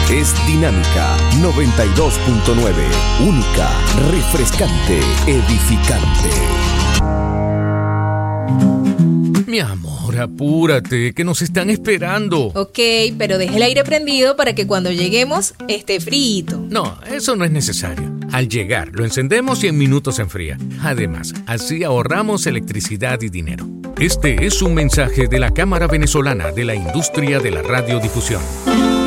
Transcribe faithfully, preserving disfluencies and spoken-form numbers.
es Dinámica noventa y dos punto nueve. Única, refrescante, edificante. Mi amor, apúrate, que nos están esperando. Ok, pero deje el aire prendido para que cuando lleguemos esté frito. No, eso no es necesario. Al llegar, lo encendemos y en minutos se enfría. Además, así ahorramos electricidad y dinero. Este es un mensaje de la Cámara Venezolana de la Industria de la Radiodifusión.